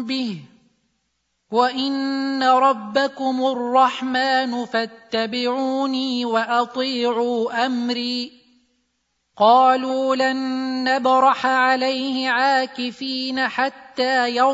به وإن ربكم الرحمن فاتبعوني وأطيعوا أمري. قالوا لن نبرح عليه عاكفين حتى